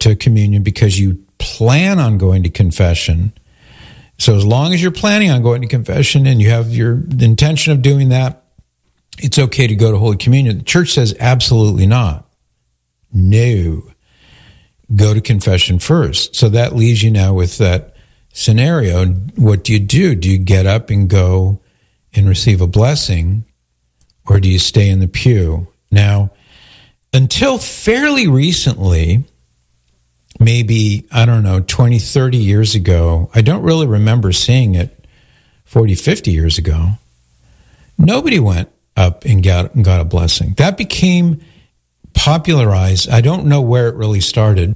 to communion because you plan on going to confession. So as long as you're planning on going to confession and you have the intention of doing that, it's okay to go to Holy Communion. The church says absolutely not. No. Go to confession first. So that leaves you now with that scenario. What do? Do you get up and go and receive a blessing, or do you stay in the pew? Now, until fairly recently, maybe, 20, 30 years ago, I don't really remember seeing it 40, 50 years ago, nobody went up and got a blessing. That became popularized. I don't know where it really started,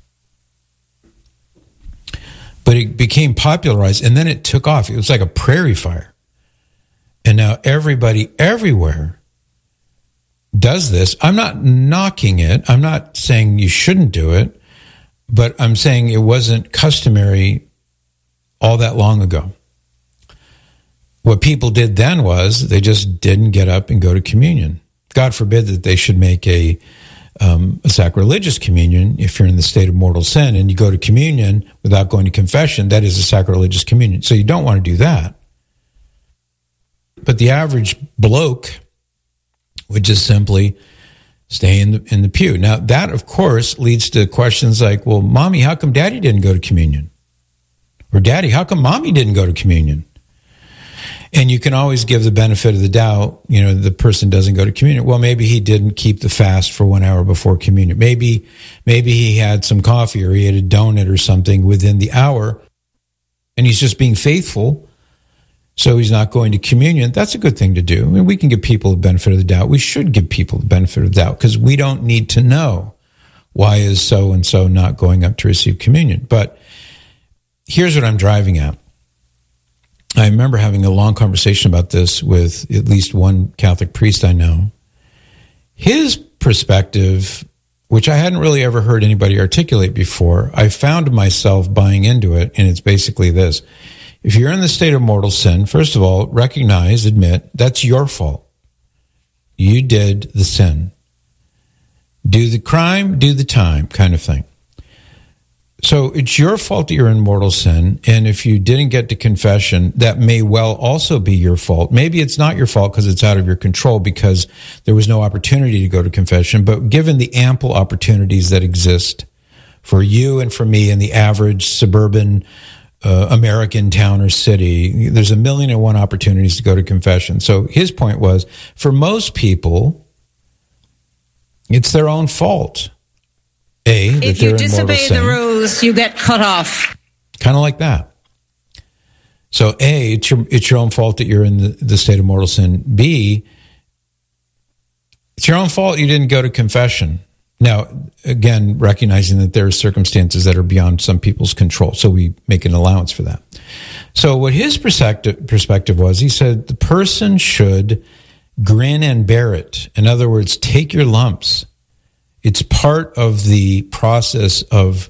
but it became popularized, and then it took off. It was like a prairie fire. And now everybody everywhere does this. I'm not knocking it. I'm not saying you shouldn't do it, but I'm saying it wasn't customary all that long ago. What people did then was they just didn't get up and go to communion. God forbid that they should make a sacrilegious communion. If you're in the state of mortal sin and you go to communion without going to confession, that is a sacrilegious communion. So you don't want to do that. But the average bloke would just simply stay in the pew. Now, that, of course, leads to questions like, well, Mommy, how come Daddy didn't go to communion? Or Daddy, how come Mommy didn't go to communion? And you can always give the benefit of the doubt, the person doesn't go to communion. Well, maybe he didn't keep the fast for 1 hour before communion. Maybe he had some coffee or he had a donut or something within the hour, and he's just being faithful, so he's not going to communion. That's a good thing to do. I mean, we can give people the benefit of the doubt. We should give people the benefit of the doubt because we don't need to know why is so-and-so not going up to receive communion. But here's what I'm driving at. I remember having a long conversation about this with at least one Catholic priest I know. His perspective, which I hadn't really ever heard anybody articulate before, I found myself buying into it, and it's basically this. If you're in the state of mortal sin, first of all, admit, that's your fault. You did the sin. Do the crime, do the time, kind of thing. So it's your fault that you're in mortal sin, and if you didn't get to confession, that may well also be your fault. Maybe it's not your fault because it's out of your control because there was no opportunity to go to confession, but given the ample opportunities that exist for you and for me in the average suburban American town or city, there's 1,000,001 opportunities to go to confession. So his point was, for most people, it's their own fault. If you disobey the rules, you get cut off. Kind of like that. So A, it's your own fault that you're in the state of mortal sin. B, it's your own fault you didn't go to confession. Now, again, recognizing that there are circumstances that are beyond some people's control, so we make an allowance for that. So what his perspective was, he said the person should grin and bear it. In other words, take your lumps. It's part of the process of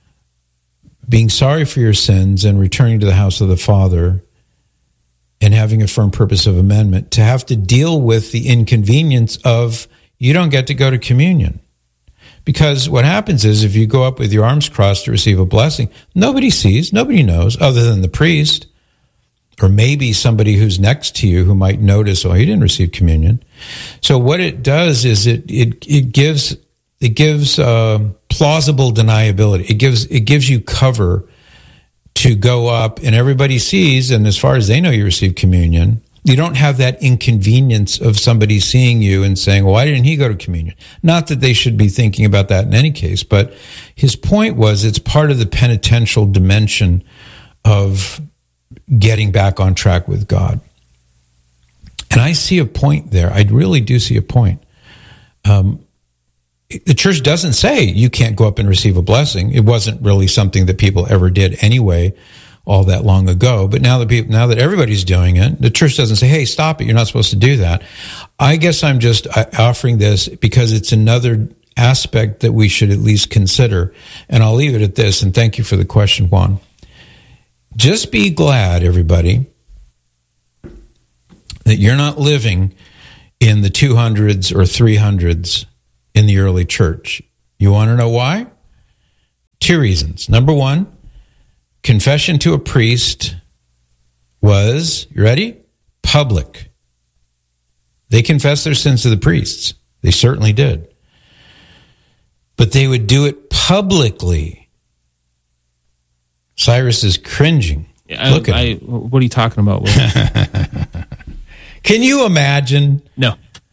being sorry for your sins and returning to the house of the Father and having a firm purpose of amendment to have to deal with the inconvenience of you don't get to go to communion. Because what happens is if you go up with your arms crossed to receive a blessing, nobody sees, nobody knows other than the priest or maybe somebody who's next to you who might notice, oh, he didn't receive communion. So what it does is it gives plausible deniability. It gives you cover to go up and everybody sees, and as far as they know you received communion, you don't have that inconvenience of somebody seeing you and saying, well, why didn't he go to communion? Not that they should be thinking about that in any case, but his point was it's part of the penitential dimension of getting back on track with God. And I see a point there. I really do see a point. The church doesn't say you can't go up and receive a blessing. It wasn't really something that people ever did anyway all that long ago. But now that everybody's doing it, the church doesn't say, hey, stop it. You're not supposed to do that. I guess I'm just offering this because it's another aspect that we should at least consider. And I'll leave it at this, and thank you for the question, Juan. Just be glad, everybody, that you're not living in the 200s or 300s in the early church. You want to know why? two reasons. Number one, confession to a priest was, you ready? Public. They confessed their sins to the priests. They certainly did. But they would do it publicly. Cyrus is cringing. Look at him. What are you talking about? Can you imagine? No.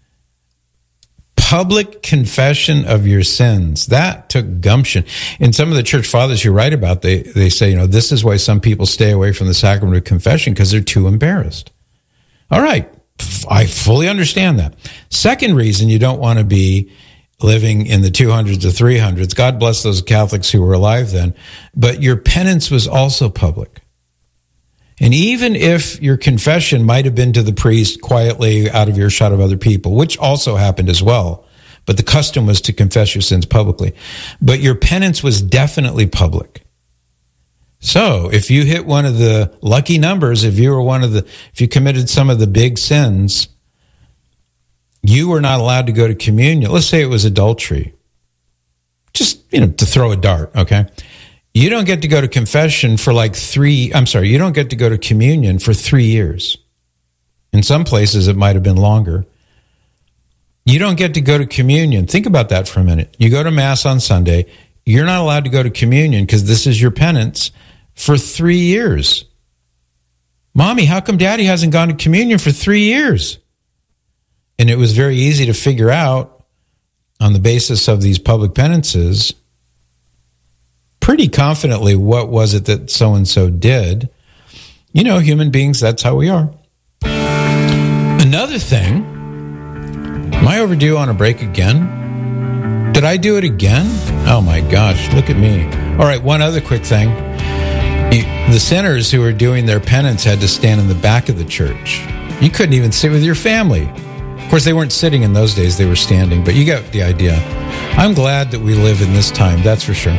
Public confession of your sins. That took gumption. And some of the church fathers you write about, they say, this is why some people stay away from the sacrament of confession, because they're too embarrassed. All right. I fully understand that. Second reason you don't want to be living in the 200s to 300s. God bless those Catholics who were alive then. But your penance was also public. And even if your confession might have been to the priest quietly out of earshot of other people, which also happened as well, but the custom was to confess your sins publicly. But your penance was definitely public. So if you hit one of the lucky numbers, if you committed some of the big sins, you were not allowed to go to communion. Let's say it was adultery. Just, to throw a dart, okay? You don't get to go to confession for you don't get to go to communion for 3 years. In some places, it might have been longer. You don't get to go to communion. Think about that for a minute. You go to Mass on Sunday. You're not allowed to go to communion because this is your penance for 3 years. Mommy, how come Daddy hasn't gone to communion for 3 years? And it was very easy to figure out on the basis of these public penances pretty confidently what was it that so-and-so did. Human beings, that's how we are. Another thing, am I overdue on a break again? Did I do it again? Oh my gosh, look at me. All right, one other quick thing. The sinners who were doing their penance had to stand in the back of the church. You couldn't even sit with your family. Of course, they weren't sitting in those days, they were standing, but you get the idea. I'm glad that we live in this time, that's for sure.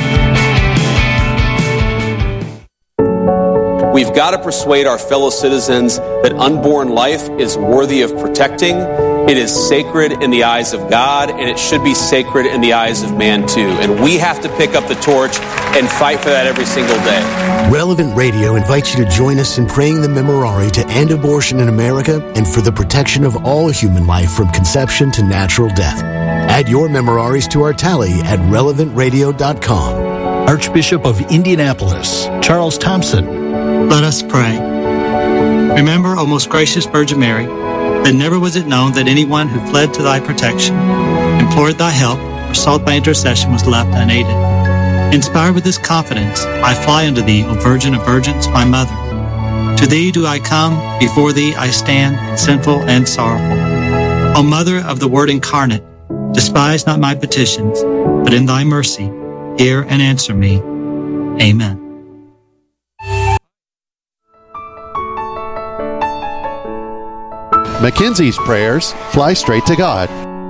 We've got to persuade our fellow citizens that unborn life is worthy of protecting. It is sacred in the eyes of God, and it should be sacred in the eyes of man too. And we have to pick up the torch and fight for that every single day. Relevant Radio invites you to join us in praying the Memorare to end abortion in America and for the protection of all human life from conception to natural death. Add your Memoraries to our tally at relevantradio.com. Archbishop of Indianapolis, Charles Thompson. Let us pray. Remember, O most gracious Virgin Mary, that never was it known that anyone who fled to thy protection, implored thy help, or sought thy intercession was left unaided. Inspired with this confidence, I fly unto thee, O Virgin of Virgins, my mother. To thee do I come, before thee I stand, sinful and sorrowful. O Mother of the Word incarnate, despise not my petitions, but in thy mercy, hear and answer me. Amen. Mackenzie's prayers fly straight to God.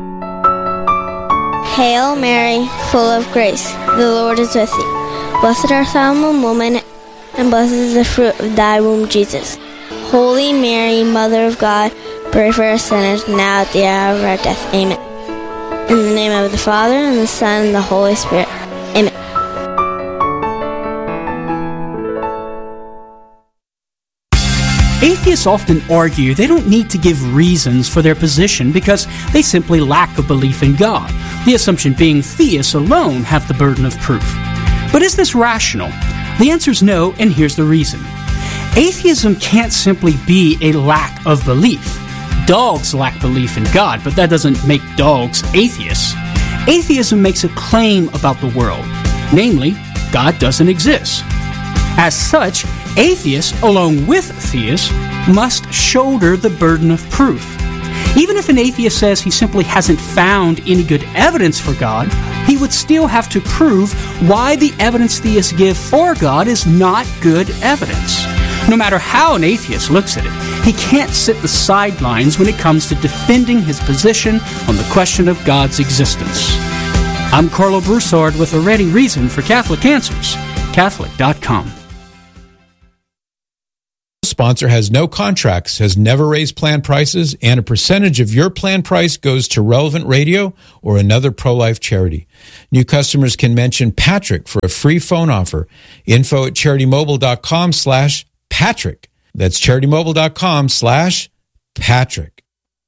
Hail Mary, full of grace, the Lord is with thee. Blessed art thou among women, and blessed is the fruit of thy womb, Jesus. Holy Mary, Mother of God, pray for us sinners, now at the hour of our death. Amen. In the name of the Father, and the Son, and the Holy Spirit. Amen. Atheists often argue they don't need to give reasons for their position because they simply lack a belief in God, the assumption being theists alone have the burden of proof. But is this rational? The answer is no, and here's the reason. Atheism can't simply be a lack of belief. Dogs lack belief in God, but that doesn't make dogs atheists. Atheism makes a claim about the world, namely, God doesn't exist. As such, atheists, along with theists, must shoulder the burden of proof. Even if an atheist says he simply hasn't found any good evidence for God, he would still have to prove why the evidence theists give for God is not good evidence. No matter how an atheist looks at it, he can't sit the sidelines when it comes to defending his position on the question of God's existence. I'm Carlo Broussard with a ready reason for Catholic Answers, Catholic.com. sponsor has no contracts, has never raised plan prices, and a percentage of your plan price goes to Relevant Radio or another pro-life charity. New customers can mention Patrick for a free phone offer. info@CharityMobile.com/Patrick. That's CharityMobile.com/Patrick.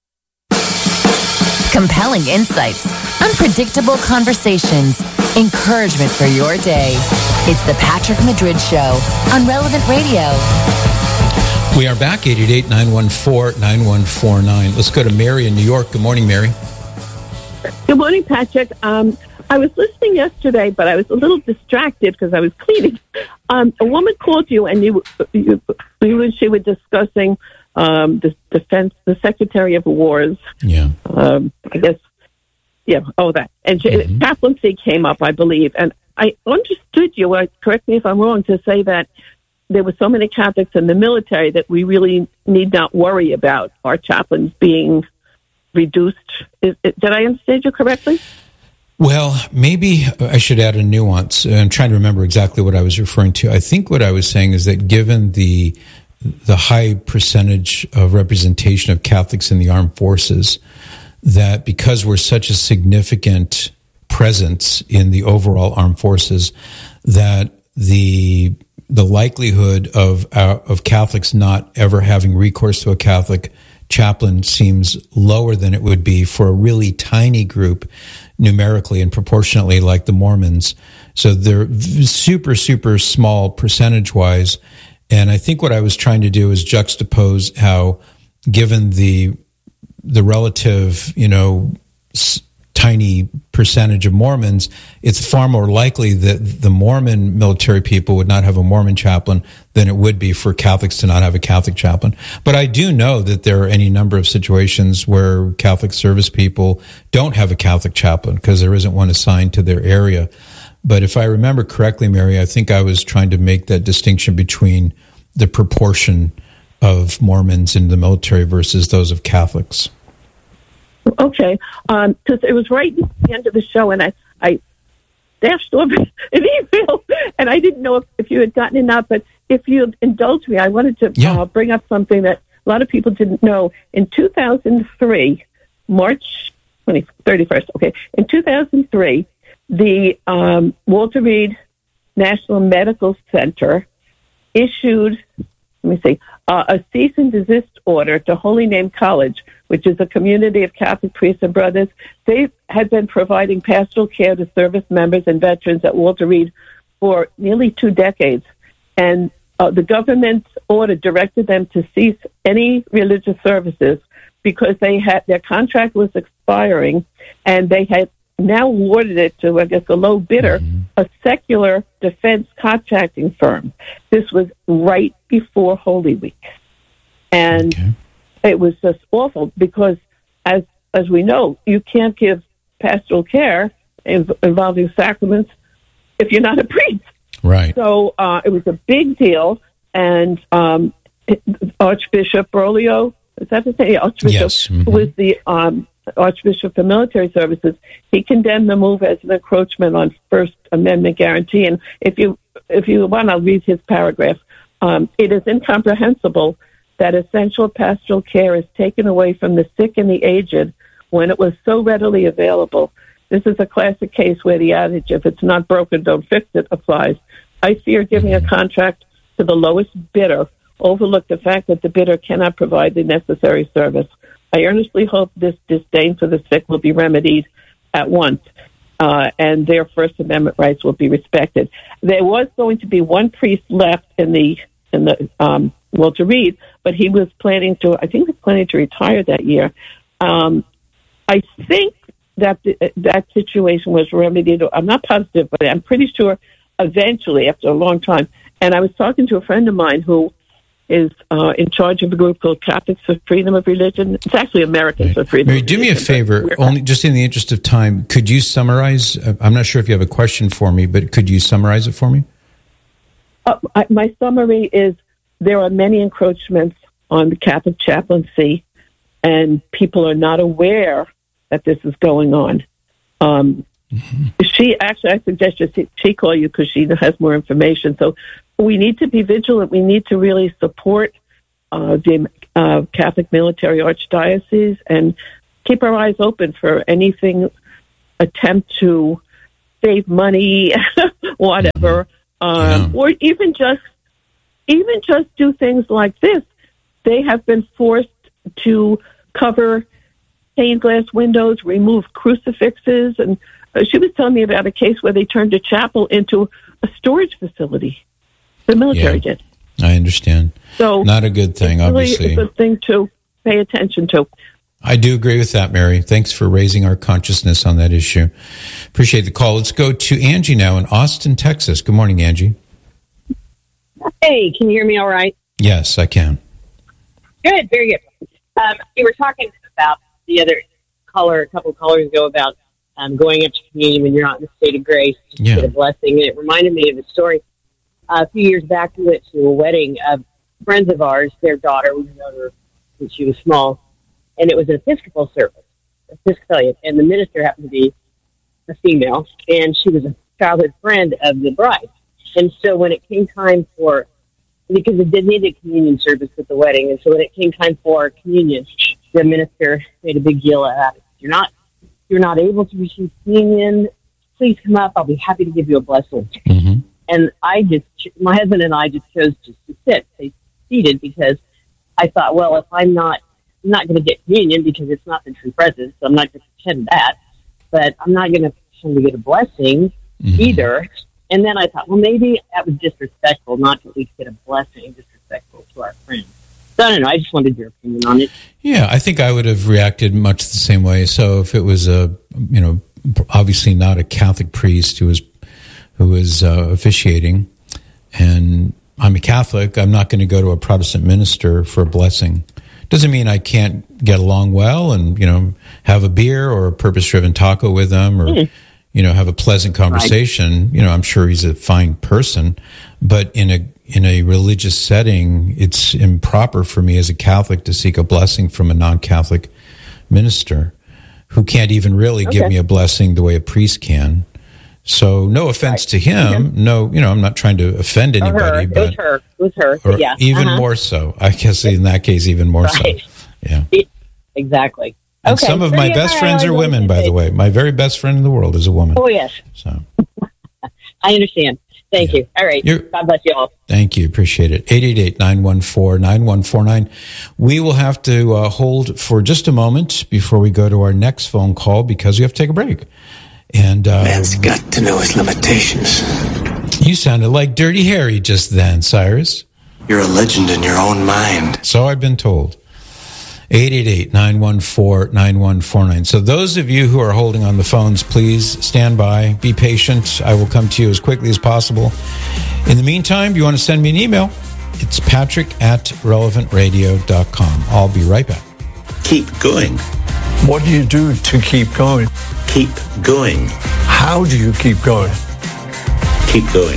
Compelling insights, unpredictable conversations, encouragement for your day. It's the Patrick Madrid Show on Relevant Radio. We are back, 888-914-9149. Let's go to Mary in New York. Good morning, Mary. Good morning, Patrick. I was listening yesterday, but I was a little distracted because I was cleaning. A woman called you, and you and she were discussing the Secretary of War's. Yeah. I guess. Yeah. Oh, that. And chaplaincy came up, I believe, and I understood you. Correct me if I'm wrong, to say that there were so many Catholics in the military that we really need not worry about our chaplains being reduced. Did I understand you correctly? Well, maybe I should add a nuance. I'm trying to remember exactly what I was referring to. I think what I was saying is that given the high percentage of representation of Catholics in the armed forces, that because we're such a significant presence in the overall armed forces, that the likelihood of Catholics not ever having recourse to a Catholic chaplain seems lower than it would be for a really tiny group numerically and proportionately like the Mormons. So they're super, super small percentage-wise. And I think what I was trying to do is juxtapose how, given the relative, tiny percentage of Mormons, it's far more likely that the Mormon military people would not have a Mormon chaplain than it would be for Catholics to not have a Catholic chaplain. But I do know that there are any number of situations where Catholic service people don't have a Catholic chaplain because there isn't one assigned to their area. But if I remember correctly, Mary, I think I was trying to make that distinction between the proportion of Mormons in the military versus those of Catholics. Okay, because it was right at the end of the show, and I dashed over an email, and I didn't know if you had gotten it up, but if you indulge me, I wanted to bring up something that a lot of people didn't know. In 2003, March 31st, in 2003, the Walter Reed National Medical Center issued, a cease and desist order to Holy Name College, which is a community of Catholic priests and brothers. They had been providing pastoral care to service members and veterans at Walter Reed for nearly 2 decades. And the government's order directed them to cease any religious services because their contract was expiring, and they had now awarded it to, I guess, a low bidder, a secular defense contracting firm. This was right before Holy Week. And it was just awful because, as we know, you can't give pastoral care involving sacraments if you're not a priest. Right. So it was a big deal, and Archbishop Berlioz, is that his name? Archbishop, yes. Who was the Archbishop for Military Services, he condemned the move as an encroachment on First Amendment guarantee. And if you want, I'll read his paragraph. It is incomprehensible that essential pastoral care is taken away from the sick and the aged when it was so readily available. This is a classic case where the adage, if it's not broken, don't fix it, applies. I fear giving a contract to the lowest bidder overlook the fact that the bidder cannot provide the necessary service. I earnestly hope this disdain for the sick will be remedied at once, and their First Amendment rights will be respected. There was going to be one priest left in the Walter Reed, but he was planning to retire that year. I think that that situation was remedied. I'm not positive, but I'm pretty sure eventually, after a long time. And I was talking to a friend of mine who is in charge of a group called Catholics for Freedom of Religion. It's actually Americans for Freedom Mary, of Religion. do me a favor, only just in the interest of time, could you summarize? I'm not sure if you have a question for me, but could you summarize it for me? My summary is there are many encroachments on the Catholic chaplaincy, and people are not aware that this is going on. I suggest she call you because she has more information. So we need to be vigilant. We need to really support the Catholic Military Archdiocese, and keep our eyes open for anything attempt to save money, whatever, or even just do things like this. They have been forced to cover stained glass windows, remove crucifixes, and she was telling me about a case where they turned a chapel into a storage facility. The military did. I understand. So not a good thing, obviously. It's a thing to pay attention to. I do agree with that, Mary. Thanks for raising our consciousness on that issue. Appreciate the call. Let's go to Angie now in Austin, Texas. Good morning, Angie. Hey, can you hear me all right? Yes, I can. Good, very good. You were talking about the other caller, a couple of callers ago, about going up to communion when you're not in the state of grace to get a blessing. And it reminded me of a story. A few years back, we went to a wedding of friends of ours, their daughter. We known her when she was small. And it was an Episcopal service, Episcopalian. And the minister happened to be a female. And she was a childhood friend of the bride. And so when it came time for, because it did need a communion service at the wedding, and so when it came time for communion, the minister made a big deal out of it. You're not able to receive communion. Please come up. I'll be happy to give you a blessing. Mm-hmm. And my husband and I just chose just to stay seated, because I thought, well, if I'm not going to get communion because it's not the true presence, so I'm not going to pretend that, but I'm not going to pretend to get a blessing either. And then I thought, well, maybe that was disrespectful not to at least get a blessing, disrespectful to our friends. So I don't know. I just wanted your opinion on it. Yeah, I think I would have reacted much the same way. So if it was obviously not a Catholic priest who was officiating, and I'm a Catholic, I'm not going to go to a Protestant minister for a blessing. Doesn't mean I can't get along well and, have a beer or a purpose-driven taco with them, or have a pleasant conversation. Right. I'm sure he's a fine person, but in a religious setting, it's improper for me as a Catholic to seek a blessing from a non-Catholic minister who can't even really give me a blessing the way a priest can. So no offense to him. No, I'm not trying to offend anybody. But it was her. Yeah. Even more so. I guess in that case, even more so. Yeah. Exactly. And some of my best friends are women, by the way. My very best friend in the world is a woman. Oh, yes. So I understand. Thank you. All right. God bless you all. Thank you. Appreciate it. 888-914-9149. We will have to hold for just a moment before we go to our next phone call, because we have to take a break. And man's got to know his limitations. You sounded like Dirty Harry just then, Cyrus. You're a legend in your own mind. So I've been told. 888-914-9149. So those of you who are holding on the phones, please stand by. Be patient. I will come to you as quickly as possible. In the meantime, you want to send me an email, it's patrick@relevantradio.com. I'll be right back. Keep going. What do you do to keep going? Keep going. How do you keep going? Keep going.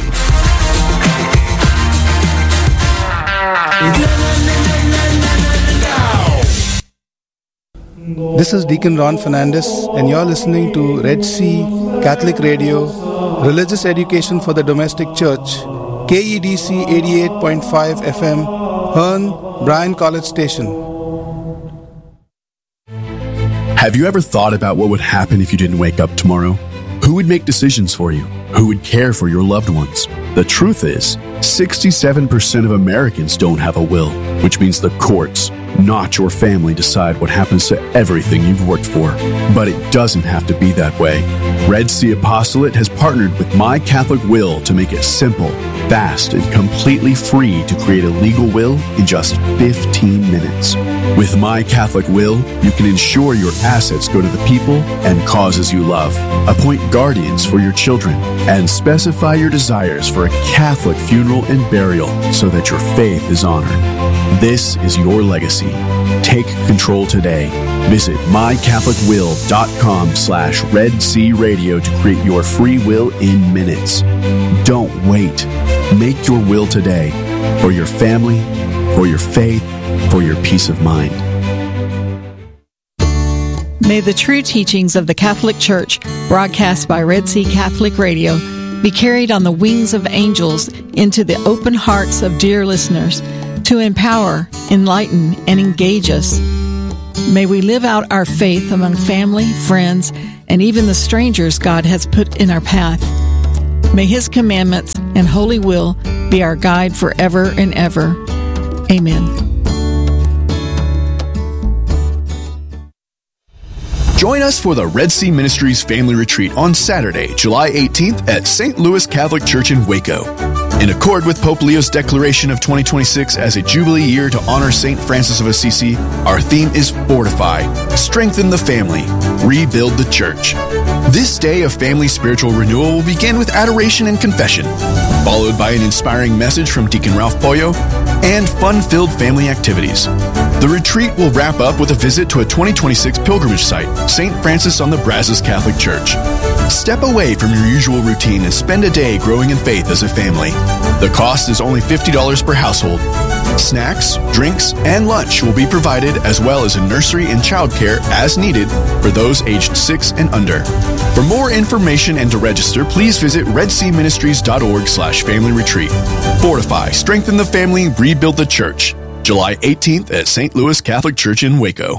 This is Deacon Ron Fernandez, and you're listening to Red Sea Catholic Radio, Religious Education for the Domestic Church, KEDC 88.5 FM, Hearn, Bryan College Station. Have you ever thought about what would happen if you didn't wake up tomorrow? Who would make decisions for you? Who would care for your loved ones? The truth is, 67% of Americans don't have a will, which means the courts, not your family, decide what happens to everything you've worked for. But it doesn't have to be that way. Red Sea Apostolate has partnered with My Catholic Will to make it simple, fast, and completely free to create a legal will in just 15 minutes. With My Catholic Will, you can ensure your assets go to the people and causes you love, appoint guardians for your children, and specify your desires for a Catholic funeral and burial so that your faith is honored. This is your legacy. Take control today. Visit mycatholicwill.com/Red Sea Radio to create your free will in minutes. Don't wait. Make your will today for your family, for your faith, for your peace of mind. May the true teachings of the Catholic Church, broadcast by Red Sea Catholic Radio, be carried on the wings of angels into the open hearts of dear listeners. to empower, enlighten, and engage us. May we live out our faith among family, friends, and even the strangers God has put in our path. May His commandments and holy will be our guide forever and ever. Amen. Join us for the Red Sea Ministries Family Retreat on Saturday, July 18th at St. Louis Catholic Church in Waco. In accord with Pope Leo's declaration of 2026 as a Jubilee year to honor St. Francis of Assisi, our theme is Fortify, Strengthen the Family, Rebuild the Church. This day of family spiritual renewal will begin with adoration and confession, followed by an inspiring message from Deacon Ralph Pollo, and fun-filled family activities. The retreat will wrap up with a visit to a 2026 pilgrimage site, St. Francis on the Brazos Catholic Church. Step away from your usual routine and spend a day growing in faith as a family. The cost is only $50 per household. Snacks, drinks, and lunch will be provided, as well as a nursery and childcare as needed for those aged 6 and under. For more information and to register, please visit redseaministries.org/family retreat. Fortify, strengthen the family, rebuild the church. July 18th at St. Louis Catholic Church in Waco.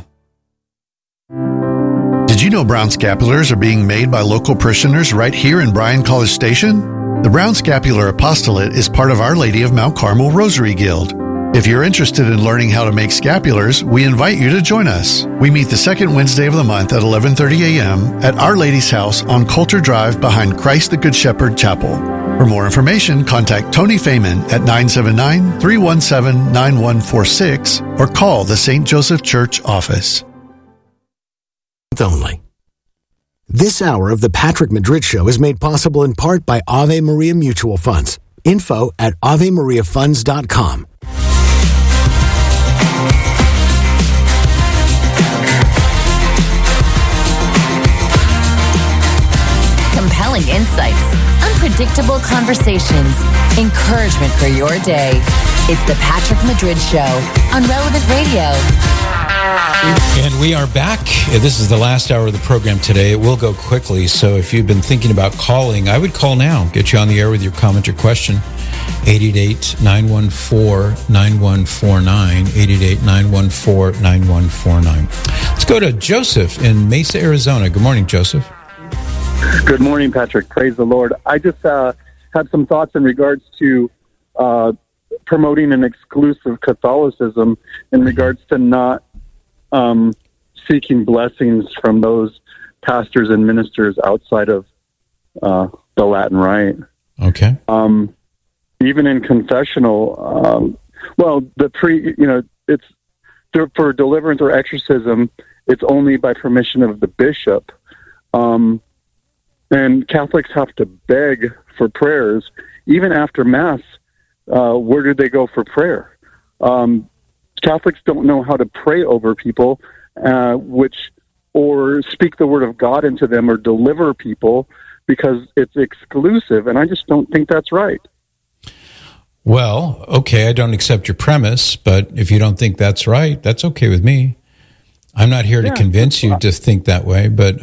Did you know Brown Scapulars are being made by local parishioners right here in Bryan College Station? The Brown Scapular Apostolate is part of Our Lady of Mount Carmel Rosary Guild. If you're interested in learning how to make scapulars, we invite you to join us. We meet the second Wednesday of the month at 11:30 a.m. at Our Lady's house on Coulter Drive behind Christ the Good Shepherd Chapel. For more information, contact Tony Feynman at 979-317-9146 or call the St. Joseph Church office. Only. This hour of the Patrick Madrid Show is made possible in part by Ave Maria Mutual Funds. Info at AveMariaFunds.com. Compelling insights, unpredictable conversations, encouragement for your day. It's the Patrick Madrid Show on Relevant Radio. And we are back. This is the last hour of the program today. It will go quickly, so if you've been thinking about calling, I would call now. Get you on the air with your comment or question. 888-914-9149. 888-914-9149. Let's go to Joseph in Mesa, Arizona. Good morning, Joseph. Good morning, Patrick. Praise the Lord. I just had some thoughts in regards to promoting an exclusive Catholicism in regards to not seeking blessings from those pastors and ministers outside of the Latin Rite. Okay. Even in confessional, it's for deliverance or exorcism, it's only by permission of the bishop. And Catholics have to beg for prayers. Even after Mass, where do they go for prayer? Catholics don't know how to pray over people, or speak the word of God into them or deliver people because it's exclusive. And I just don't think that's right. Well, okay, I don't accept your premise, but if you don't think that's right, that's okay with me. I'm not here to convince you to think that way, but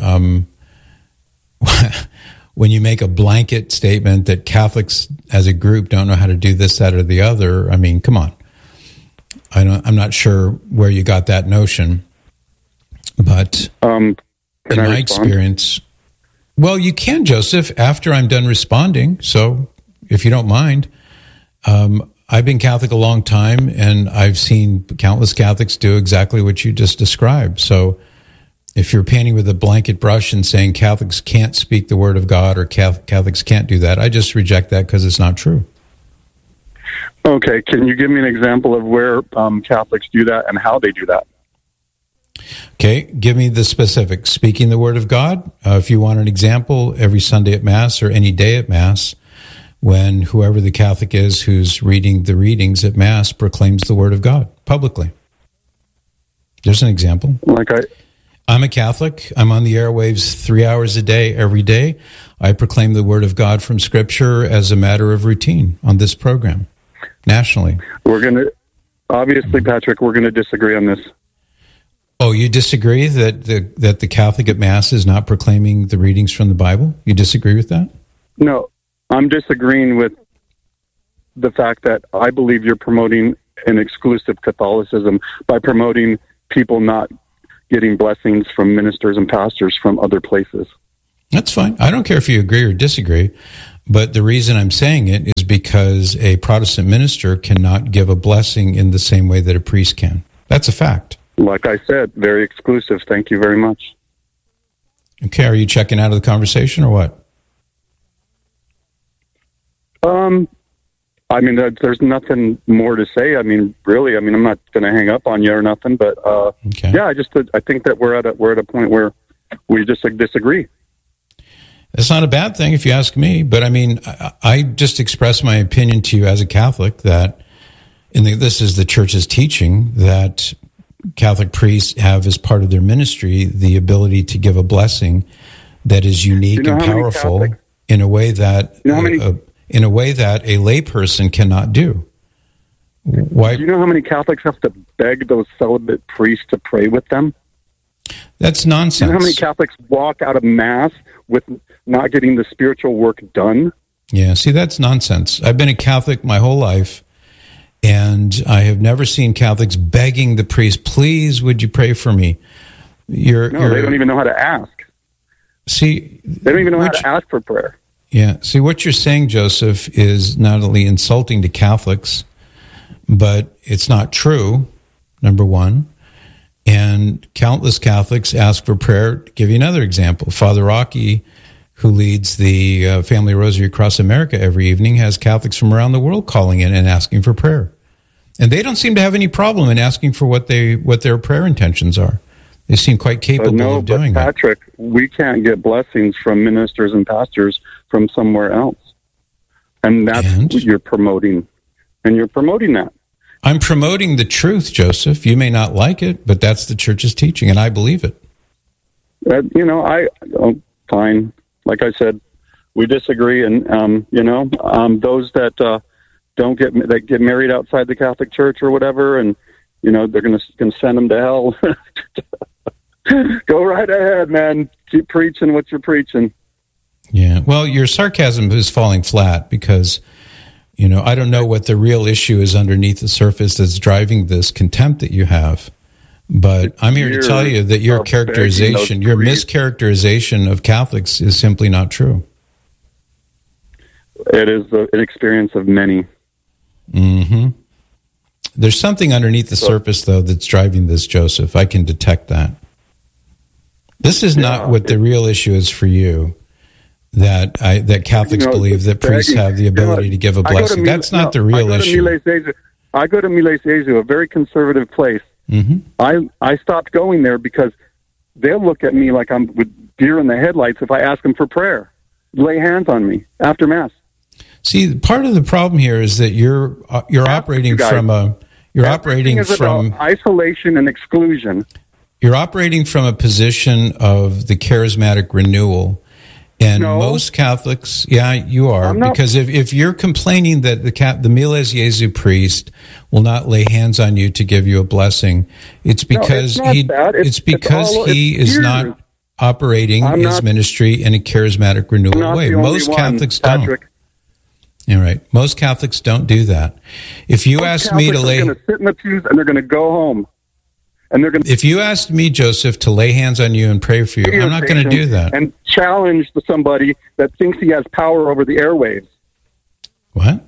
when you make a blanket statement that Catholics as a group don't know how to do this, that, or the other, I mean, come on. I'm not sure where you got that notion, but in my experience, well, you can, Joseph, after I'm done responding. So if you don't mind, I've been Catholic a long time, and I've seen countless Catholics do exactly what you just described. So if you're painting with a blanket brush and saying Catholics can't speak the word of God or Catholics can't do that, I just reject that because it's not true. Okay, can you give me an example of where Catholics do that and how they do that? Okay, give me the specifics. Speaking the word of God, if you want an example, every Sunday at Mass or any day at Mass, when whoever the Catholic is who's reading the readings at Mass proclaims the word of God publicly. There's an example. I'm a Catholic. I'm on the airwaves 3 hours a day, every day. I proclaim the word of God from Scripture as a matter of routine on this program, nationally. Obviously, Patrick, we're going to disagree on this. Oh, you disagree that the Catholic at Mass is not proclaiming the readings from the Bible? You disagree with that? No, I'm disagreeing with the fact that I believe you're promoting an exclusive Catholicism by promoting people not getting blessings from ministers and pastors from other places. That's fine. I don't care if you agree or disagree, but the reason I'm saying it is because a Protestant minister cannot give a blessing in the same way that a priest can. That's a fact. Like I said, very exclusive. Thank you very much. Okay, are you checking out of the conversation or what? I mean, there's nothing more to say. I mean, really, I'm not going to hang up on you or nothing, but yeah, I think that we're at a point where we just disagree. It's not a bad thing if you ask me, but I mean, I just express my opinion to you as a Catholic that, this is the Church's teaching, that Catholic priests have as part of their ministry the ability to give a blessing that is unique and powerful in a way that a layperson cannot do. Why? Do you know how many Catholics have to beg those celibate priests to pray with them? That's nonsense. Do you know how many Catholics walk out of Mass with not getting the spiritual work done? Yeah, see, that's nonsense. I've been a Catholic my whole life, and I have never seen Catholics begging the priest, please, would you pray for me? They don't even know how to ask. See, they don't even know how to ask for prayer. Yeah, see, what you're saying, Joseph, is not only insulting to Catholics, but it's not true, number one. And countless Catholics ask for prayer. To give you another example, Father Rocky, who leads the Family Rosary across America every evening, has Catholics from around the world calling in and asking for prayer. And they don't seem to have any problem in asking for what their prayer intentions are. They seem quite capable of doing that. Patrick, we can't get blessings from ministers and pastors from somewhere else. And that's what you're promoting. And you're promoting that. I'm promoting the truth, Joseph. You may not like it, but that's the Church's teaching, and I believe it. Fine. Like I said, we disagree, and those that get married outside the Catholic Church or whatever, and they're going to send them to hell. Go right ahead, man. Keep preaching what you're preaching. Yeah. Well, your sarcasm is falling flat because, I don't know what the real issue is underneath the surface that's driving this contempt that you have. But I'm here to tell you that your characterization, your mischaracterization of Catholics is simply not true. It is an experience of many. Mm-hmm. There's something underneath the surface, though, that's driving this, Joseph. I can detect that. This is not what the real issue is for you, that Catholics believe that priests have the ability to give a blessing. That's not the real issue. I go to Miles Jesu, a very conservative place. Mm-hmm. I stopped going there because they'll look at me like I'm with deer in the headlights if I ask them for prayer, lay hands on me after Mass. See, part of the problem here is that you're operating from isolation and exclusion. You're operating from a position of the charismatic renewal. And most Catholics, you are, because if you're complaining that the Miles Jesu priest will not lay hands on you to give you a blessing, it's because he is not operating his ministry in a charismatic renewal way. Most Catholics don't. All right, most Catholics don't do that. If you ask me to lay, they're going to sit in the pews and they're going to go home. If you asked me, Joseph, to lay hands on you and pray for you, I'm not going to do that. And challenge somebody that thinks he has power over the airwaves. What?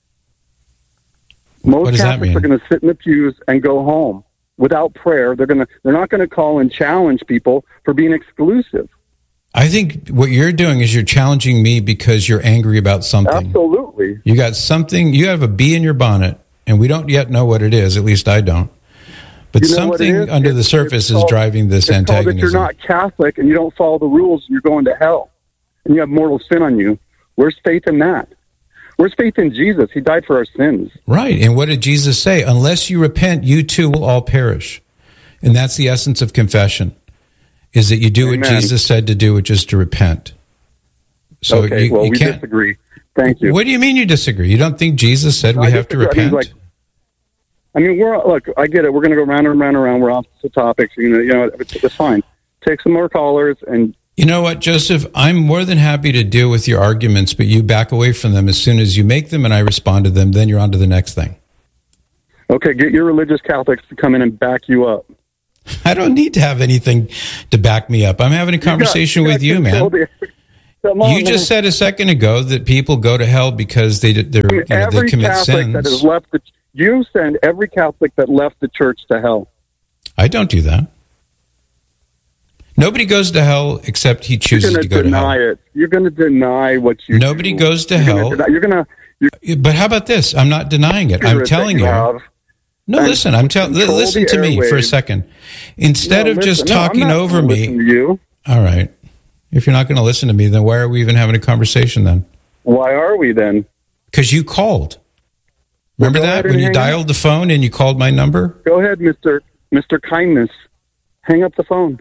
Most Catholics are going to sit in the pews and go home without prayer. They're not going to call and challenge people for being exclusive. I think what you're doing is you're challenging me because you're angry about something. Absolutely. You got something. You have a bee in your bonnet, and we don't yet know what it is. At least I don't. But something under the surface is driving this antagonism. If you're not Catholic and you don't follow the rules, you're going to hell. And you have mortal sin on you. Where's faith in that? Where's faith in Jesus? He died for our sins. Right. And what did Jesus say? Unless you repent, you too will all perish. And that's the essence of confession, is that you do what Jesus said to do, which is to repent. So we disagree. Thank you. What do you mean you disagree? You don't think Jesus said we have to repent? I mean, I get it. We're going to go round and round and round. We're off the topics. It's fine. Take some more callers. And you know what, Joseph? I'm more than happy to deal with your arguments, but you back away from them as soon as you make them and I respond to them. Then you're on to the next thing. Okay, get your religious Catholics to come in and back you up. I don't need to have anything to back me up. I'm having a conversation with you, man. You just said a second ago that people go to hell because they commit Catholic sins. That has left you send every Catholic that left the church to hell. I don't do that. Nobody goes to hell except he chooses to go to hell. You're going to deny what you Nobody goes to hell. But how about this? I'm not denying it. I'm telling you. No, listen. Listen to me for a second. Instead of just talking over me. All right. If you're not going to listen to me, then why are we even having a conversation then? Why are we then? Because you called. Remember that when you dialed the phone and you called my number? Go ahead, Mr. Kindness. Hang up the phone.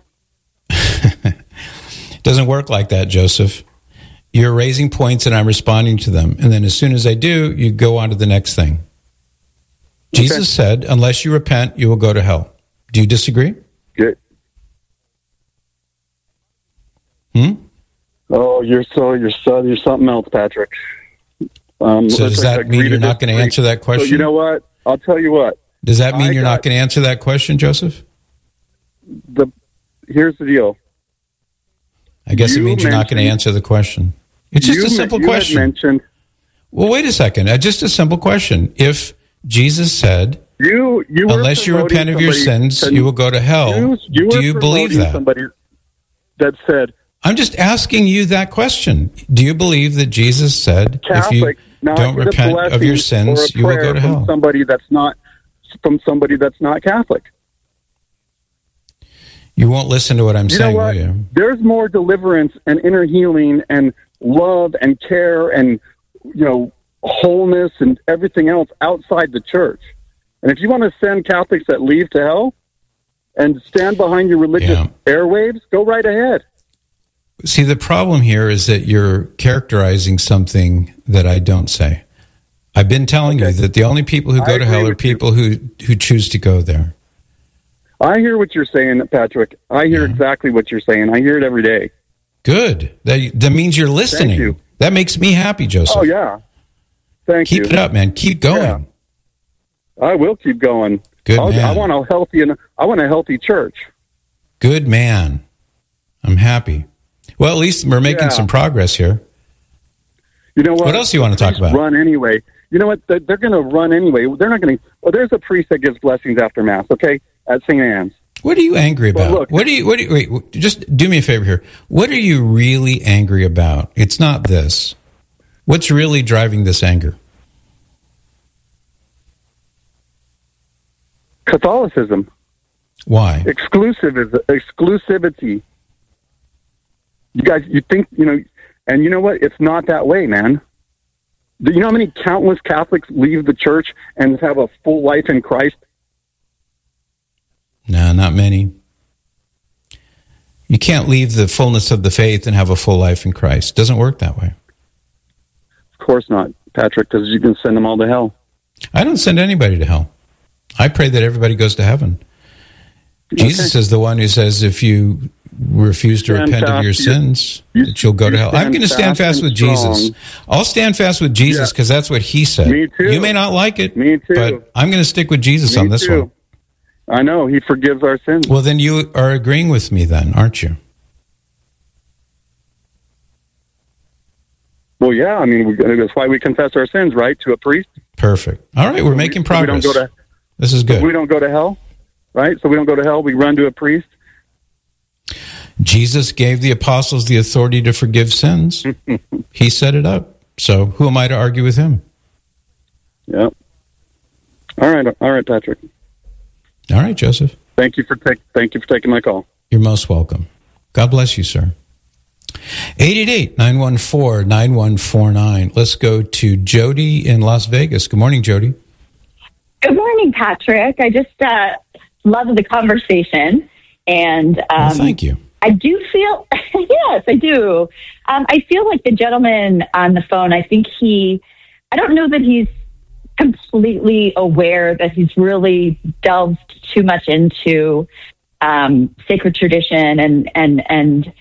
Doesn't work like that, Joseph. You're raising points and I'm responding to them. And then as soon as I do, you go on to the next thing. Okay. Jesus said, unless you repent, you will go to hell. Do you disagree? Good. Oh, you're something else, Patrick. So does that mean you're not going to answer that question? So you know what? I'll tell you what. Does that mean you're not going to answer that question, Joseph? Here's the deal. I guess it means you're not going to answer the question. It's just a simple question. Well, wait a second. Just a simple question. If Jesus said, unless you repent of your sins, you will go to hell, do you believe that? Somebody that said, I'm just asking you that question. Do you believe that Jesus said, if you don't repent of your sins, you will go to hell? From somebody that's not Catholic. You won't listen to what I'm saying, will you? There's more deliverance and inner healing and love and care and, wholeness and everything else outside the church. And if you want to send Catholics that leave to hell and stand behind your religious airwaves, go right ahead. See, the problem here is that you're characterizing something that I don't say. I've been telling you that the only people who go to hell are people who choose to go there. I hear what you're saying, Patrick. I hear exactly what you're saying. I hear it every day. Good. That means you're listening. Thank you. That makes me happy, Joseph. Oh, yeah. Thank you. Keep it up, man. Keep going. Yeah. I will keep going. Good man. I want a healthy church. Good man. I'm happy. Well, at least we're making some progress here. You know what? What else do you want to talk about? Run anyway. You know what? They're going to run anyway. They're not going to. Well, there's a priest that gives blessings after Mass. Okay, at St. Anne's. What are you angry about? Well, look, wait, just do me a favor here. What are you really angry about? It's not this. What's really driving this anger? Catholicism. Why? Exclusivity. You guys, you think, and you know what? It's not that way, man. Do you know how many countless Catholics leave the church and have a full life in Christ? No, not many. You can't leave the fullness of the faith and have a full life in Christ. It doesn't work that way. Of course not, Patrick, because you can send them all to hell. I don't send anybody to hell. I pray that everybody goes to heaven. Okay. Jesus is the one who says if you refuse to repent of your sins, that you'll go to hell. I'm going to stand fast with Jesus. I'll stand fast with Jesus because that's what he said. Me too. You may not like it, Me too. but I'm going to stick with Jesus on this one. I know. He forgives our sins. Well, then you are agreeing with me then, aren't you? Well, yeah. I mean, that's why we confess our sins, right, to a priest. Perfect. All right, we're making progress. This is good. So we don't go to hell, right? So we don't go to hell. We run to a priest. Jesus gave the apostles the authority to forgive sins. He set it up. So who am I to argue with him? Yeah. All right, Patrick. All right, Joseph. Thank you for taking my call. You're most welcome. God bless you, sir. 888-914-9149. Let's go to Jody in Las Vegas. Good morning, Jody. Good morning, Patrick. I just love the conversation. And thank you. I do feel, yes, I do. I feel like the gentleman on the phone, I don't know that he's completely aware that he's really delved too much into sacred tradition and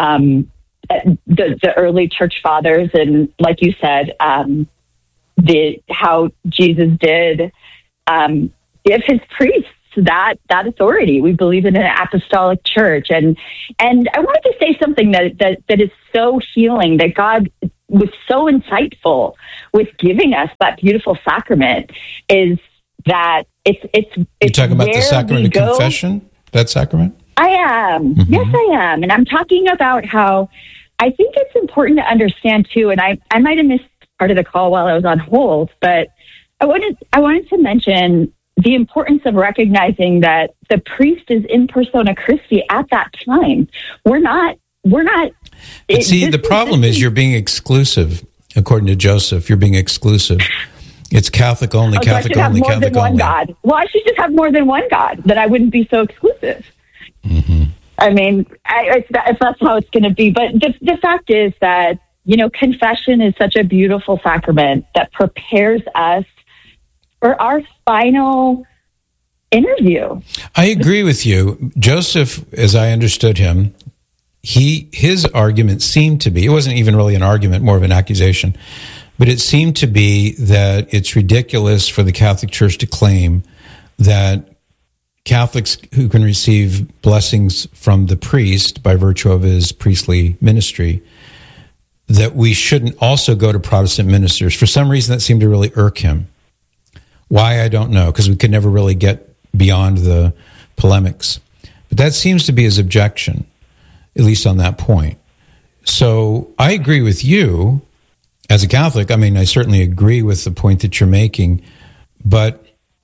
the early church fathers, and like you said, how Jesus did give his priests that authority. We believe in an apostolic church. And I wanted to say something that is so healing, that God was so insightful with giving us that beautiful sacrament, is that it's You're talking about the sacrament of confession? That sacrament? I am. Mm-hmm. Yes, I am. And I'm talking about how I think it's important to understand too, and I might have missed part of the call while I was on hold, but I wanted to mention the importance of recognizing that the priest is in persona Christi at that time. We're not. But see, the problem is you're being exclusive. According to Joseph, you're being exclusive. It's Catholic only, Catholic so I should only, have more Catholic than one only. God. Well, I should just have more than one God. Then I wouldn't be so exclusive. Mm-hmm. I mean, if that's how it's going to be. But the fact is that, confession is such a beautiful sacrament that prepares us for our final interview. I agree with you. Joseph, as I understood him, his argument seemed to be, it wasn't even really an argument, more of an accusation, but it seemed to be that it's ridiculous for the Catholic Church to claim that Catholics who can receive blessings from the priest by virtue of his priestly ministry, that we shouldn't also go to Protestant ministers. For some reason, that seemed to really irk him. Why, I don't know, because we could never really get beyond the polemics. But that seems to be his objection, at least on that point. So I agree with you as a Catholic. I mean, I certainly agree with the point that you're making, but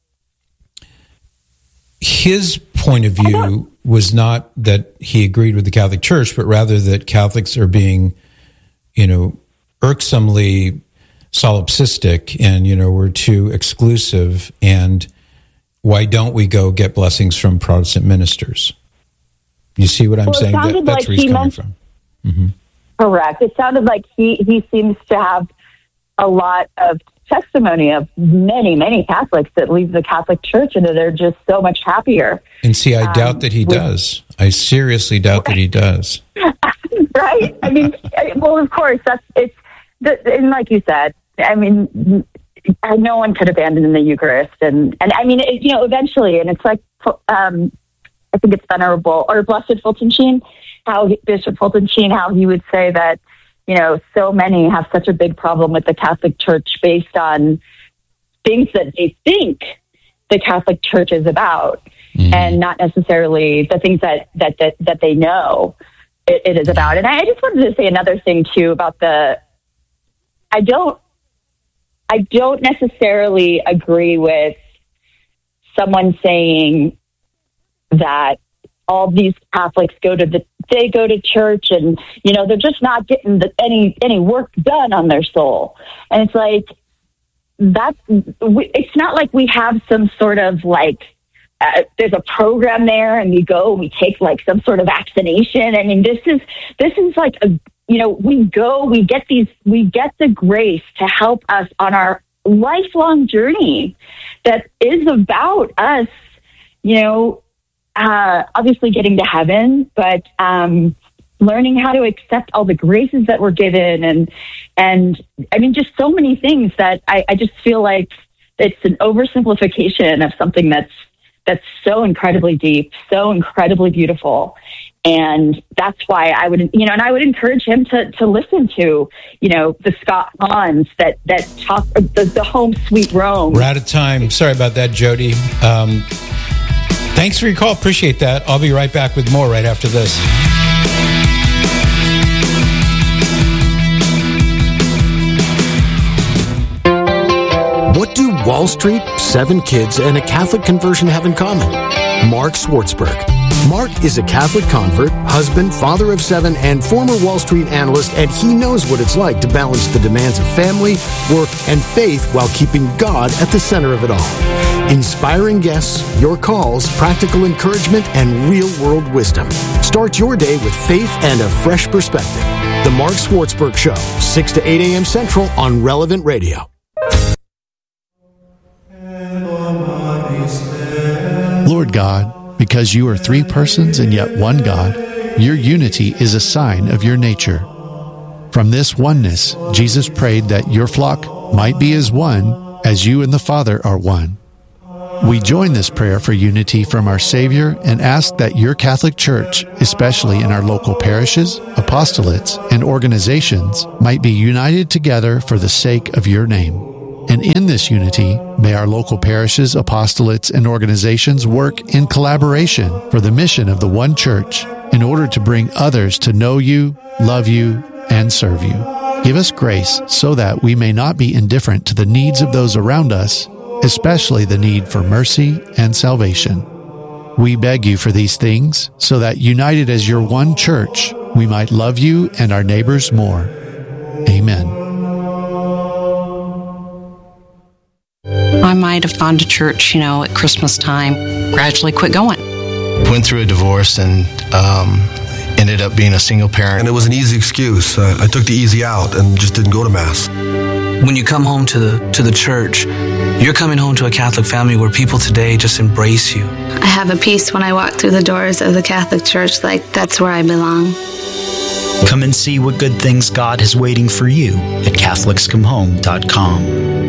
his point of view was not that he agreed with the Catholic Church, but rather that Catholics are being, irksomely solipsistic and, we're too exclusive. And why don't we go get blessings from Protestant ministers? You see what I'm saying? That's where he's coming from. Mm-hmm. Correct. It sounded like he seems to have a lot of testimony of many, many Catholics that leave the Catholic Church and that they're just so much happier. And see, I doubt that he does. I seriously doubt that he does. Right? I mean, well, of course, and like you said, I mean, no one could abandon the Eucharist. And I mean, eventually, and it's like, I think it's Venerable or Blessed Fulton Sheen, Bishop Fulton Sheen, how he would say that, so many have such a big problem with the Catholic Church based on things that they think the Catholic Church is about, and not necessarily the things that they know it is about. And I just wanted to say another thing too about I don't necessarily agree with someone saying that all these Catholics go to church and, they're just not getting any work done on their soul. And it's like, it's not like we have some sort of there's a program there and we go, we take some sort of vaccination. I mean, this is like we go, we get the grace to help us on our lifelong journey that is about us, obviously getting to heaven, but learning how to accept all the graces that we're given. And I mean, just so many things that I just feel like it's an oversimplification of something that's so incredibly deep, so incredibly beautiful. And that's why I would, and I would encourage him to listen to, the Scott Hans that talk the Home Sweet Rome. We're out of time. Sorry about that, Jody. Thanks for your call. Appreciate that. I'll be right back with more right after this. What do Wall Street, 7 kids, and a Catholic conversion have in common? Mark Schwartzberg. Mark is a Catholic convert, husband, father of 7, and former Wall Street analyst, and he knows what it's like to balance the demands of family, work, and faith while keeping God at the center of it all. Inspiring guests, your calls, practical encouragement, and real-world wisdom. Start your day with faith and a fresh perspective. The Mark Schwartzberg Show, 6 to 8 a.m. Central on Relevant Radio. Lord God, because you are 3 persons and yet one God, your unity is a sign of your nature. From this oneness, Jesus prayed that your flock might be as one, as you and the Father are one. We join this prayer for unity from our Savior and ask that your Catholic Church, especially in our local parishes, apostolates, and organizations, might be united together for the sake of your name. And in this unity, may our local parishes, apostolates, and organizations work in collaboration for the mission of the one Church in order to bring others to know you, love you, and serve you. Give us grace so that we may not be indifferent to the needs of those around us, especially the need for mercy and salvation. We beg you for these things so that, united as your one Church, we might love you and our neighbors more. Amen. I might have gone to church, at Christmas time, gradually quit going. Went through a divorce and ended up being a single parent. And it was an easy excuse. I took the easy out and just didn't go to Mass. When you come home to the church, you're coming home to a Catholic family where people today just embrace you. I have a peace when I walk through the doors of the Catholic Church, like that's where I belong. Come and see what good things God is waiting for you at CatholicsComeHome.com.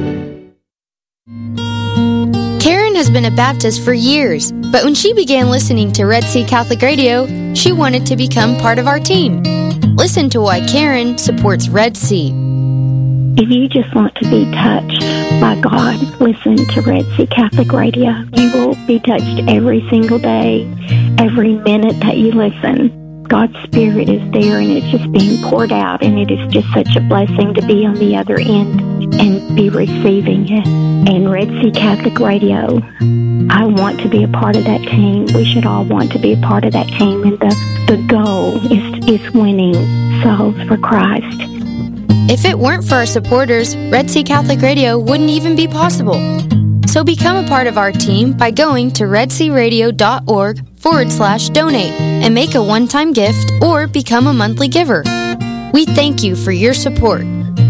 Karen has been a Baptist for years, but when she began listening to Red Sea Catholic Radio, she wanted to become part of our team. Listen to why Karen supports Red Sea. If you just want to be touched by God, listen to Red Sea Catholic Radio. You will be touched every single day, every minute that you listen. God's Spirit is there and it's just being poured out, and it is just such a blessing to be on the other end and be receiving it. And Red Sea Catholic Radio, I want to be a part of that team. We should all want to be a part of that team, and the goal is winning souls for Christ. If it weren't for our supporters, Red Sea Catholic Radio wouldn't even be possible. So become a part of our team by going to redsearadio.org/donate and make a one-time gift or become a monthly giver. We thank you for your support.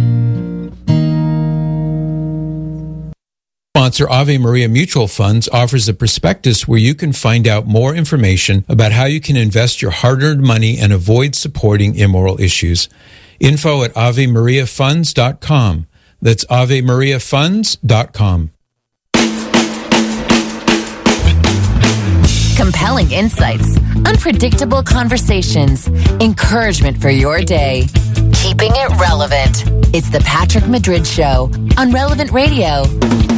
Sponsor Ave Maria Mutual Funds offers a prospectus where you can find out more information about how you can invest your hard-earned money and avoid supporting immoral issues. Info at AveMariaFunds.com. That's AveMariaFunds.com. Compelling insights, unpredictable conversations, encouragement for your day. Keeping it relevant. It's the Patrick Madrid Show on Relevant Radio.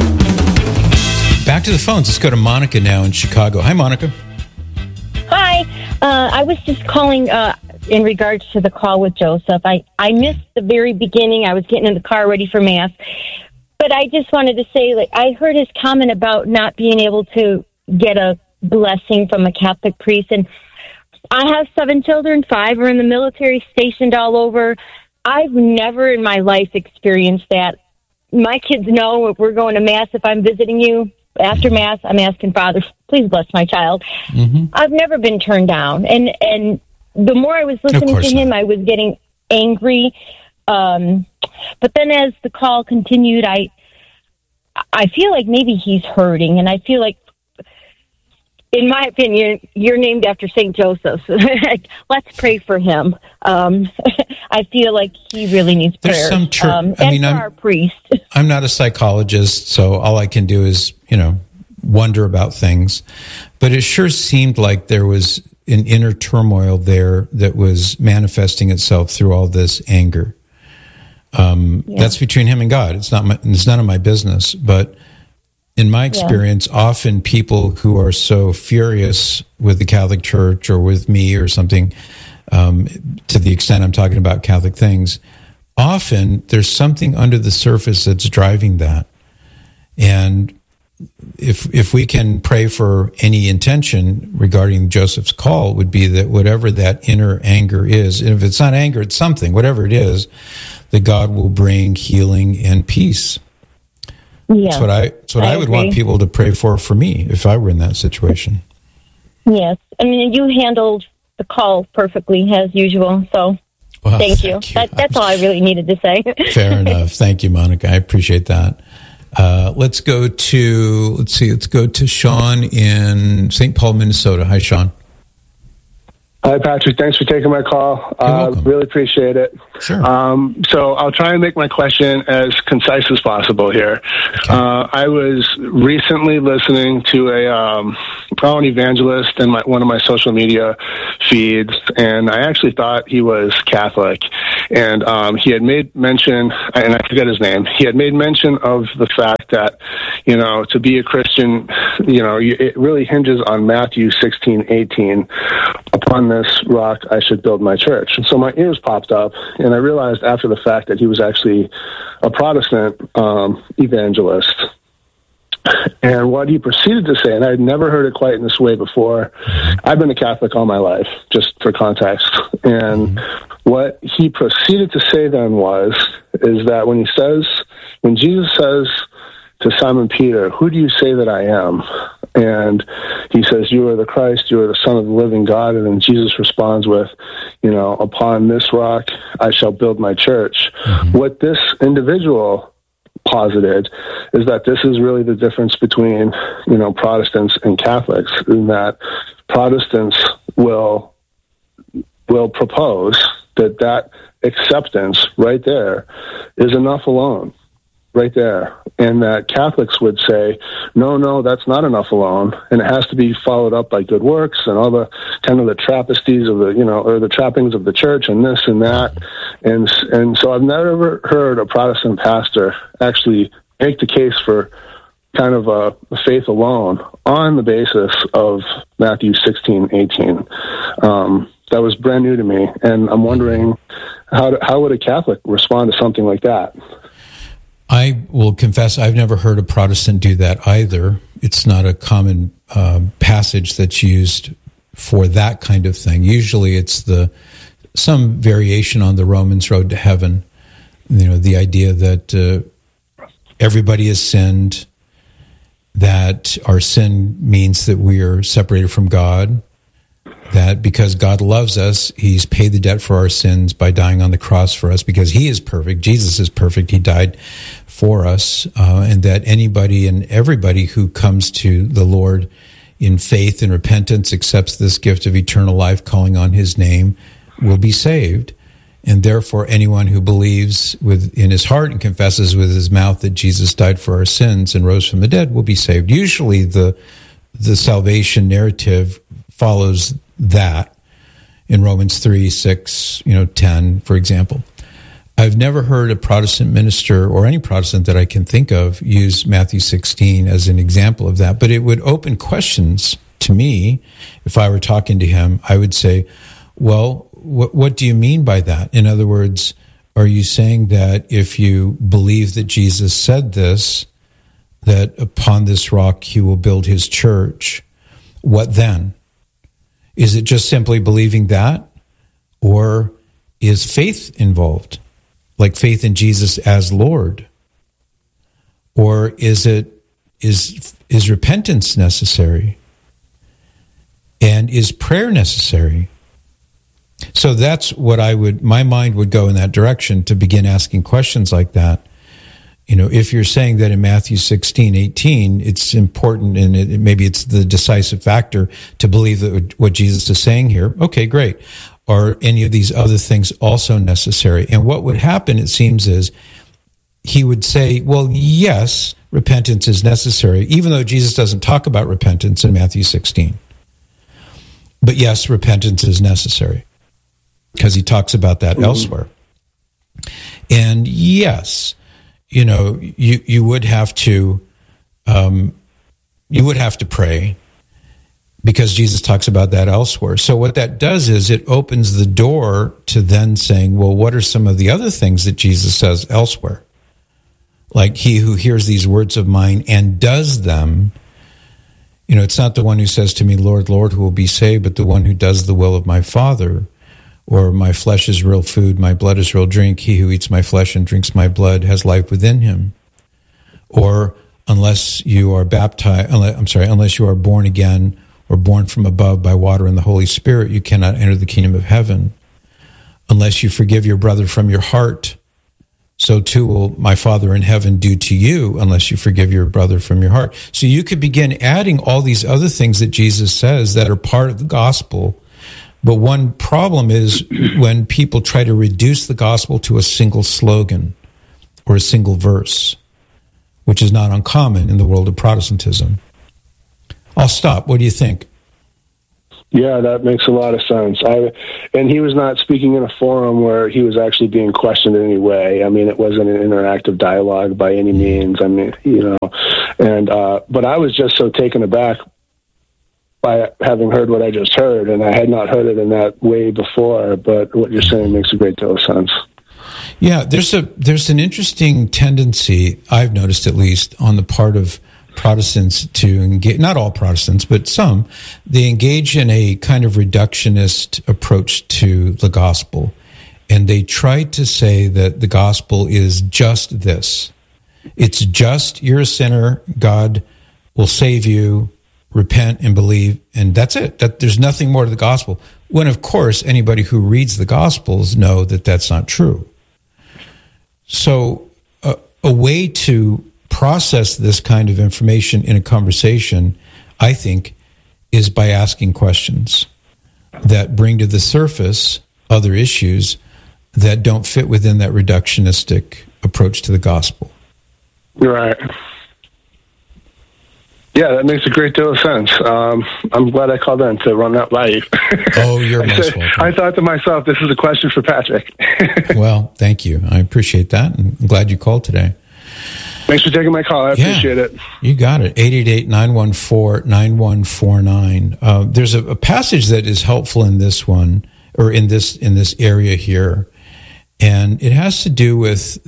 Back to the phones. Let's go to Monica now in Chicago. Hi, Monica. Hi. I was just calling in regards to the call with Joseph. I missed the very beginning. I was getting in the car ready for Mass. But I just wanted to say, I heard his comment about not being able to get a blessing from a Catholic priest. And I have 7 children. 5 are in the military, stationed all over. I've never in my life experienced that. My kids know if we're going to Mass, if I'm visiting you, after Mass, I'm asking Father, please bless my child. Mm-hmm. I've never been turned down. And the more I was listening to him, I was getting angry. But then as the call continued, I feel like maybe he's hurting. And I feel like, in my opinion, you're named after St. Joseph. Let's pray for him. I feel like he really needs prayer. There's some church. I'm our priest. I'm not a psychologist, so all I can do is, wonder about things. But it sure seemed like there was an inner turmoil there that was manifesting itself through all this anger. That's between him and God. It's none of my business. But in my experience, often people who are so furious with the Catholic Church or with me or something, to the extent I'm talking about Catholic things, often there's something under the surface that's driving that. And if we can pray for any intention regarding Joseph's call, it would be that whatever that inner anger is, and if it's not anger, it's something, whatever it is, that God will bring healing and peace. Yeah, that's what I would want people to pray for me if I were in that situation. Yes. I mean, you handled the call perfectly as usual. So thank you. That's all I really needed to say. Fair enough. Thank you, Monica. I appreciate that. Let's go to Sean in St. Paul, Minnesota. Hi, Sean. Hi, Patrick. Thanks for taking my call. Really appreciate it. Sure. So I'll try and make my question as concise as possible here. Okay. I was recently listening to an evangelist in one of my social media feeds, and I actually thought he was Catholic. And he had made mention, and I forget his name, he had made mention of the fact that, to be a Christian, it really hinges on Matthew 16:18. Upon this rock I should build my church. And so my ears popped up, and I realized after the fact that he was actually a Protestant evangelist. And what he proceeded to say, and I had never heard it quite in this way before, I've been a Catholic all my life, just for context. And what he proceeded to say then is that when Jesus says to Simon Peter, "Who do you say that I am?" And he says, "You are the Christ, you are the Son of the living God." And then Jesus responds with, "Upon this rock I shall build my church." What this individual posited is that this is really the difference between, Protestants and Catholics, in that Protestants will propose that acceptance right there is enough alone. Right there. And that Catholics would say, no, that's not enough alone, and it has to be followed up by good works and all the kind of the trappesties of or the trappings of the church and this and that. And so I've never heard a Protestant pastor actually make the case for kind of a faith alone on the basis of Matthew 16:18. That was brand new to me, and I'm wondering how would a Catholic respond to something like that? I will confess I've never heard a Protestant do that either. It's not a common passage that's used for that kind of thing. Usually it's some variation on the Romans road to heaven. The idea that everybody has sinned, that our sin means that we are separated from God, that because God loves us, he's paid the debt for our sins by dying on the cross for us because he is perfect. Jesus is perfect. He died for us. And that anybody and everybody who comes to the Lord in faith and repentance, accepts this gift of eternal life, calling on his name, will be saved. And therefore, anyone who believes in his heart and confesses with his mouth that Jesus died for our sins and rose from the dead will be saved. Usually the salvation narrative follows that in Romans 3, 6, 10, for example. I've never heard a Protestant minister or any Protestant that I can think of use Matthew 16 as an example of that, but it would open questions to me. If I were talking to him, I would say, well, what do you mean by that? In other words, are you saying that if you believe that Jesus said this, that upon this rock he will build his church, what then? Is it just simply believing that? Or is faith involved? Like faith in Jesus as Lord? Or is repentance necessary? And is prayer necessary? So that's what my mind would go in that direction to begin asking questions like that. If you're saying that in Matthew 16:18, it's important and maybe it's the decisive factor to believe that what Jesus is saying here, okay, great. Are any of these other things also necessary? And what would happen, it seems, is he would say, well, yes, repentance is necessary, even though Jesus doesn't talk about repentance in Matthew 16. But yes, repentance is necessary because he talks about that elsewhere. And yes, you would have to pray because Jesus talks about that elsewhere. So what that does is it opens the door to then saying, well, what are some of the other things that Jesus says elsewhere? Like he who hears these words of mine and does them, it's not the one who says to me, Lord, Lord, who will be saved, but the one who does the will of my Father. Or my flesh is real food, my blood is real drink. He who eats my flesh and drinks my blood has life within him. Or unless you are unless you are born again or born from above by water and the Holy Spirit, you cannot enter the kingdom of heaven. Unless you forgive your brother from your heart, so too will my Father in heaven do to you unless you forgive your brother from your heart. So you could begin adding all these other things that Jesus says that are part of the gospel But one problem is when people try to reduce the gospel to a single slogan or a single verse, which is not uncommon in the world of Protestantism. I'll stop. What do you think? Yeah, that makes a lot of sense. And he was not speaking in a forum where he was actually being questioned in any way. I mean, it wasn't an interactive dialogue by any means. I mean, but I was just so taken aback by having heard what I just heard, and I had not heard it in that way before, but what you're saying makes a great deal of sense. Yeah, there's an interesting tendency, I've noticed at least, on the part of Protestants to engage, not all Protestants, but some, they engage in a kind of reductionist approach to the gospel. And they try to say that the gospel is just this. It's just, you're a sinner, God will save you, repent and believe, and that's it. That there's nothing more to the gospel. When, of course, anybody who reads the Gospels know that that's not true. So a way to process this kind of information in a conversation, I think, is by asking questions that bring to the surface other issues that don't fit within that reductionistic approach to the gospel. Right. Yeah, that makes a great deal of sense. I'm glad I called in to run that by you. Oh, you're most welcome. I thought to myself, this is a question for Patrick. Well, thank you. I appreciate that. And I'm glad you called today. Thanks for taking my call. I appreciate it. You got it. 888-914-9149. There's a passage that is helpful in this one, or in this area here. And it has to do with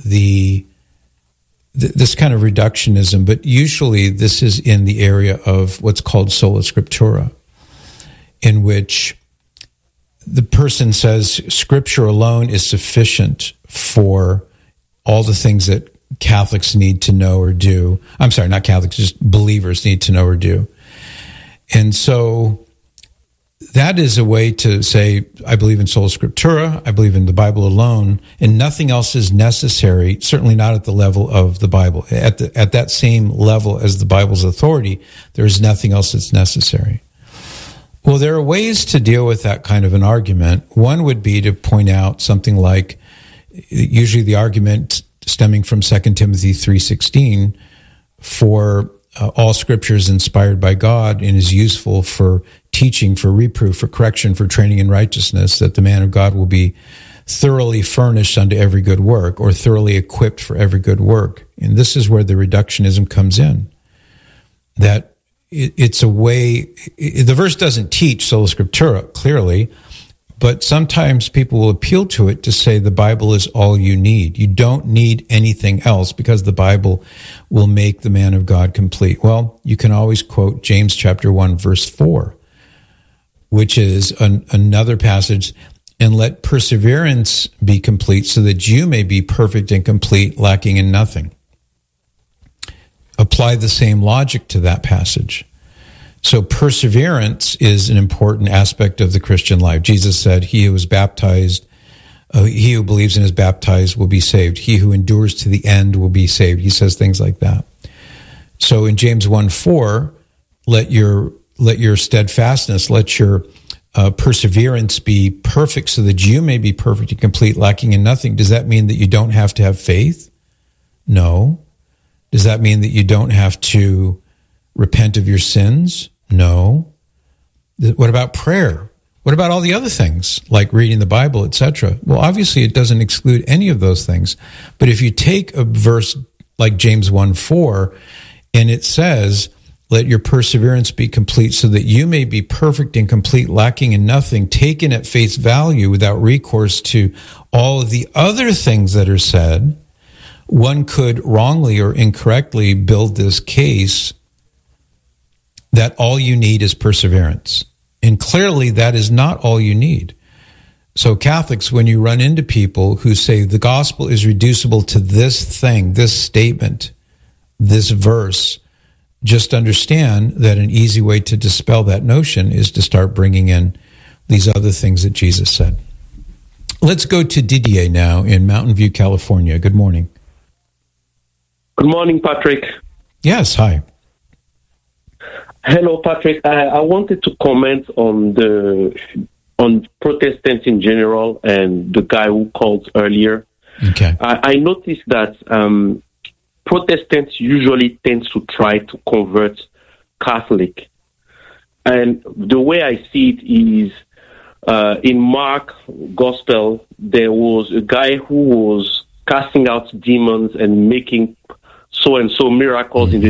this kind of reductionism, but usually this is in the area of what's called sola scriptura, in which the person says Scripture alone is sufficient for all the things that Catholics need to know or do. I'm sorry, not Catholics, just believers need to know or do. And so that is a way to say, I believe in sola scriptura, I believe in the Bible alone, and nothing else is necessary, certainly not at the level of the Bible. At that same level as the Bible's authority, there is nothing else that's necessary. Well, there are ways to deal with that kind of an argument. One would be to point out something like, usually the argument stemming from 2 Timothy 3:16, for all Scripture is inspired by God and is useful for teaching, for reproof, for correction, for training in righteousness, that the man of God will be thoroughly furnished unto every good work, or thoroughly equipped for every good work. And this is where the reductionism comes in. That it's a way, the verse doesn't teach sola scriptura, clearly, but sometimes people will appeal to it to say the Bible is all you need. You don't need anything else because the Bible will make the man of God complete. Well, you can always quote James chapter 1, verse 4, which is another passage, and let perseverance be complete so that you may be perfect and complete, lacking in nothing. Apply the same logic to that passage. So perseverance is an important aspect of the Christian life. Jesus said, he who is baptized, he who believes and is baptized will be saved. He who endures to the end will be saved. He says things like that. So in James 1:4, let your steadfastness, let your perseverance be perfect so that you may be perfect and complete, lacking in nothing. Does that mean that you don't have to have faith? No. Does that mean that you don't have to repent of your sins? No. What about prayer? What about all the other things, like reading the Bible, etc.? Well, obviously it doesn't exclude any of those things. But if you take a verse like James 1:4, and it says, let your perseverance be complete so that you may be perfect and complete, lacking in nothing, taken at face value without recourse to all of the other things that are said, one could wrongly or incorrectly build this case that all you need is perseverance. And clearly that is not all you need. So Catholics, when you run into people who say the gospel is reducible to this thing, this statement, this verse, just understand that an easy way to dispel that notion is to start bringing in these other things that Jesus said. Let's go to Didier now in Mountain View, California. Good morning. Good morning, Patrick. Yes, hi. Hello, Patrick. I wanted to comment on on Protestants in general and the guy who called earlier. Okay. I noticed that Protestants usually tend to try to convert Catholic. And the way I see it is, in Mark Gospel, there was a guy who was casting out demons and making so-and-so miracles in the